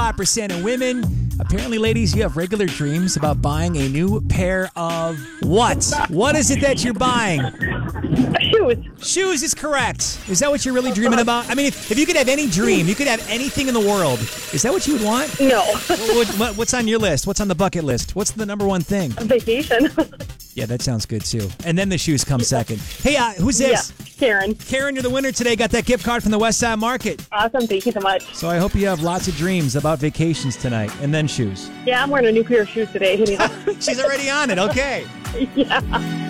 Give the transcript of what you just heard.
85% of women. Apparently, ladies, you have regular dreams about buying a new pair of what? What is it that you're buying? Shoes. Shoes is correct. Is that what you're really dreaming about? I mean, if you could have any dream, you could have anything in the world. Is that what you would want? No. What's on your list? What's on the bucket list? What's the number one thing? Vacation. Yeah, that sounds good too. And then the shoes come second. Hey, who's this? Yeah, Karen. Karen, you're the winner today. Got that gift card from the West Side Market. Awesome. Thank you so much. So I hope you have lots of dreams about vacations tonight and then shoes. Yeah, I'm wearing a new pair of shoes today. She's already on it. Okay. Yeah.